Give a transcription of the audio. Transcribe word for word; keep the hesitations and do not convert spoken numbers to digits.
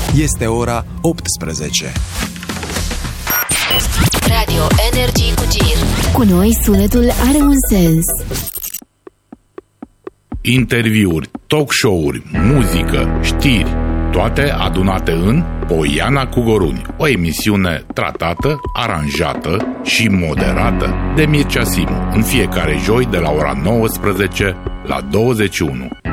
Este ora optsprezece. Radio Energy cu Gir. Cu noi sunetul are un sens. Interviuri, talk show-uri, muzică, știri, toate adunate în Poiana cu Goruni, o emisiune tratată, aranjată și moderată de Mircea Simu, în fiecare joi de la ora nouăsprezece la douăzeci și unu.